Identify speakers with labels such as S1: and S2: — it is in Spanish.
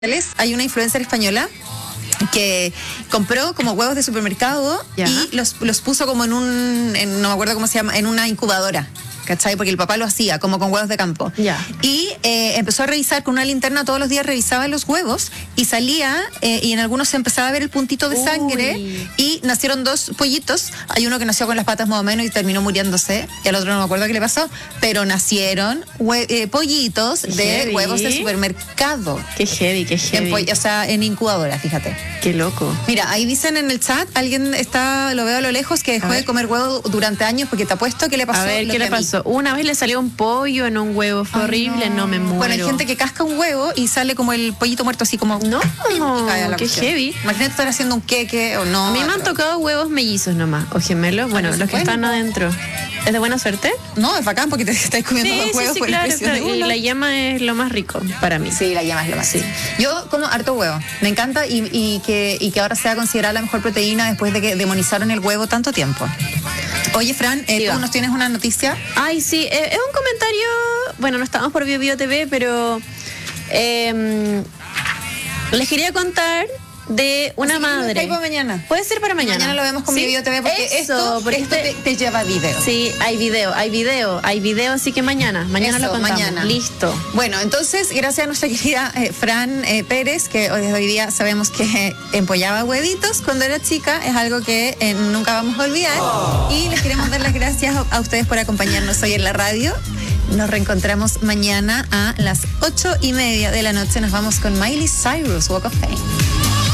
S1: Hay una influencer española que compró como huevos de supermercado y los puso como no me acuerdo cómo se llama, en una incubadora. ¿Cachai? Porque el papá lo hacía como con huevos de campo. Y empezó a revisar con una linterna todos los días, revisaba los huevos y salía y en algunos se empezaba a ver el puntito de sangre y nacieron 2 pollitos. Hay uno que nació con las patas más o menos y terminó muriéndose y al otro no me acuerdo qué le pasó, pero nacieron pollitos de huevos de supermercado.
S2: Qué heavy, qué heavy.
S1: O sea, en incubadora, fíjate.
S2: Qué loco.
S1: Mira, ahí dicen en el chat, alguien lo veo a lo lejos, que dejó de comer huevo durante años porque te apuesto que le pasó.
S2: A ver, ¿qué le pasó? Una vez le salió un pollo en un huevo, fue horrible, no me muero.
S1: Bueno, hay gente que casca un huevo y sale como el pollito muerto, así como...
S2: No, qué heavy.
S1: Imagínate estar haciendo un queque o no.
S2: A mí me han tocado huevos mellizos nomás, o gemelos, bueno, los que están adentro. ¿Es de buena suerte?
S1: No, es bacán porque te estás comiendo los huevos por el precio de uno.
S2: Y la yema es lo más rico para mí.
S1: Sí, la yema es lo más rico. Yo como harto huevo, me encanta y que ahora sea considerada la mejor proteína después de que demonizaron el huevo tanto tiempo. Oye, Fran, ¿tú nos tienes una noticia?
S2: Ay, sí, es un comentario, bueno, no estamos por Bio TV, pero les quería contar de una madre.
S1: Para mañana.
S2: Puede ser para mañana.
S1: Mañana lo vemos con Bio TV porque esto te lleva video.
S2: Sí, hay video, así que mañana lo contamos.
S1: Mañana.
S2: Listo.
S1: Bueno, entonces, gracias a nuestra querida Fran Pérez, que desde hoy día sabemos que empollaba huevitos cuando era chica, es algo que nunca vamos a olvidar. Y les queremos dar las gracias a ustedes por acompañarnos hoy en la radio. Nos reencontramos mañana a las 8:30 de la noche. Nos vamos con Miley Cyrus, Walk of Fame.